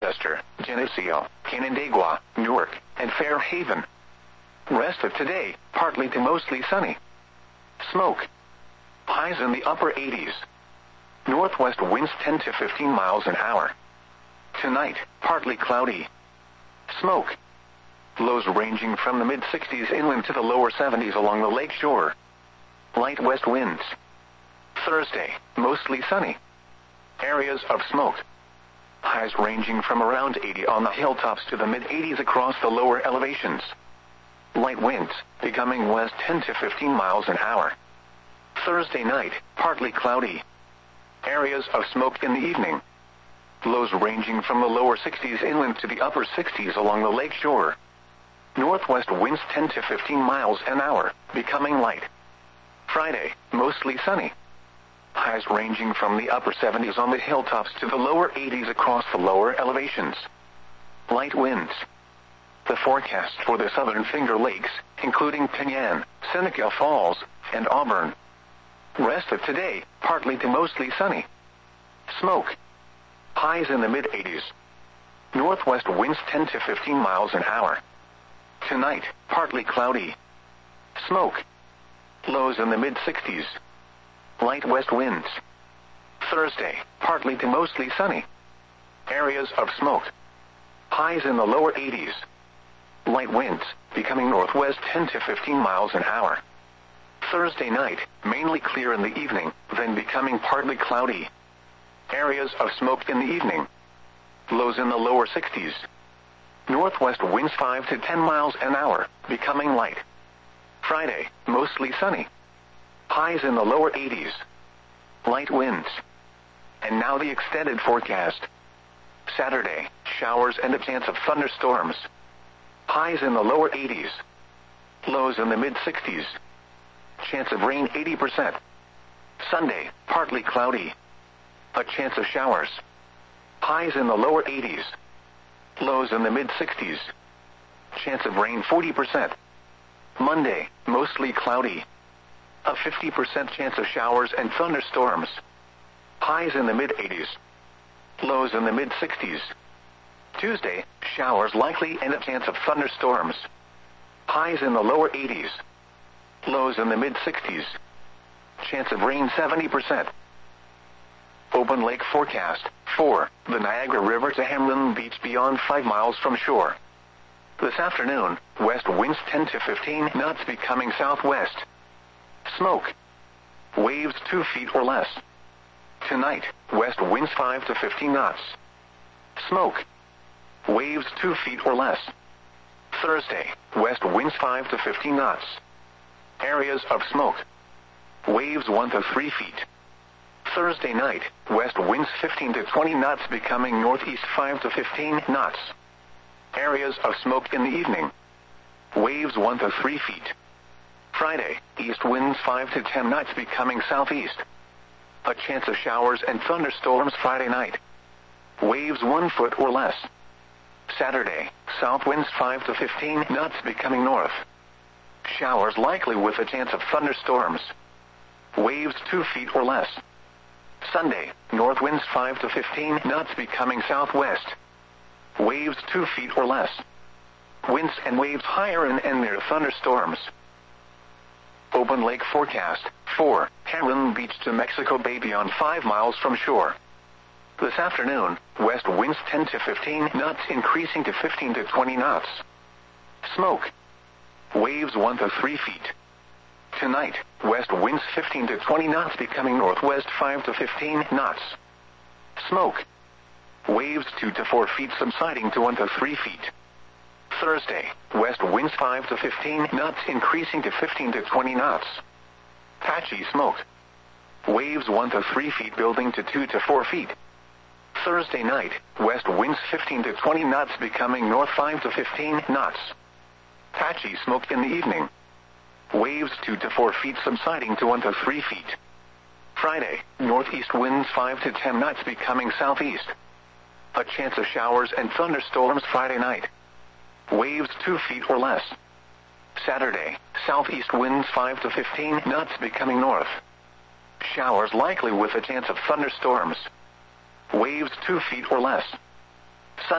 Rochester, Geneseo, Canandaigua, Newark, and Fairhaven. Rest of today, partly to mostly sunny. Smoke. Highs in the upper 80s. Northwest winds 10 to 15 miles an hour. Tonight, partly cloudy. Smoke. Lows ranging from the mid-60s inland to the lower 70s along the lake shore. Light west winds. Thursday, mostly sunny. Areas of smoke. Highs ranging from around 80 on the hilltops to the mid-80s across the lower elevations. Light winds, becoming west 10 to 15 miles an hour. Thursday night, partly cloudy. Areas of smoke in the evening. Lows ranging from the lower 60s inland to the upper 60s along the lake shore. Northwest winds 10 to 15 miles an hour, becoming light. Friday, mostly sunny. Highs ranging from the upper 70s on the hilltops to the lower 80s across the lower elevations. Light winds. The forecast for the southern Finger Lakes, including Penyan, Seneca Falls, and Auburn. Rest of today, partly to mostly sunny. Smoke. Highs in the mid-80s. Northwest winds 10 to 15 miles an hour. Tonight, partly cloudy. Smoke. Lows in the mid-60s. Light west winds. Thursday, partly to mostly sunny. Areas of smoke. Highs in the lower 80s. Light winds, becoming northwest 10 to 15 miles an hour. Thursday night, mainly clear in the evening, then becoming partly cloudy. Areas of smoke in the evening. Lows in the lower 60s. Northwest winds 5 to 10 miles an hour, becoming light. Friday, mostly sunny. Highs in the lower 80s. Light winds. And now the extended forecast. Saturday, showers and a chance of thunderstorms. Highs in the lower 80s. Lows in the mid-60s. Chance of rain 80%. Sunday, partly cloudy. A chance of showers. Highs in the lower 80s. Lows in the mid-60s. Chance of rain 40%. Monday, mostly cloudy. A 50% chance of showers and thunderstorms. Highs in the mid-80s. Lows in the mid-60s. Tuesday, showers likely and a chance of thunderstorms. Highs in the lower 80s. Lows in the mid-60s. Chance of rain 70%. Open lake forecast. 4. The Niagara River to Hamlin Beach beyond 5 miles from shore. This afternoon, west winds 10 to 15 knots becoming southwest. Smoke. Waves 2 feet or less. Tonight, west winds 5 to 15 knots. Smoke. Waves 2 feet or less. Thursday, west winds 5 to 15 knots. Areas of smoke. Waves 1 to 3 feet. Thursday night, west winds 15 to 20 knots becoming northeast 5 to 15 knots. Areas of smoke in the evening. Waves 1 to 3 feet. Friday, east winds 5 to 10 knots becoming southeast. A chance of showers and thunderstorms Friday night. Waves 1 foot or less. Saturday, south winds 5 to 15 knots becoming north. Showers likely with a chance of thunderstorms. Waves 2 feet or less. Sunday, north winds 5 to 15 knots becoming southwest. Waves 2 feet or less. Winds and waves higher and near thunderstorms. Open lake forecast. 4. Hamlin Beach to Mexico Bay beyond 5 miles from shore. This afternoon, west winds 10 to 15 knots increasing to 15 to 20 knots. Smoke. Waves 1 to 3 feet. Tonight, west winds 15 to 20 knots becoming northwest 5 to 15 knots. Smoke. Waves 2 to 4 feet subsiding to 1 to 3 feet. Thursday, west winds 5 to 15 knots increasing to 15 to 20 knots. Patchy smoke. Waves 1 to 3 feet building to 2 to 4 feet. Thursday night, west winds 15 to 20 knots becoming north 5 to 15 knots. Patchy smoke in the evening. Waves 2 to 4 feet subsiding to 1 to 3 feet. Friday, northeast winds 5 to 10 knots becoming southeast. A chance of showers and thunderstorms Friday night. Waves 2 feet or less. Saturday, southeast winds 5 to 15 knots becoming north. Showers likely with a chance of thunderstorms. Waves 2 feet or less.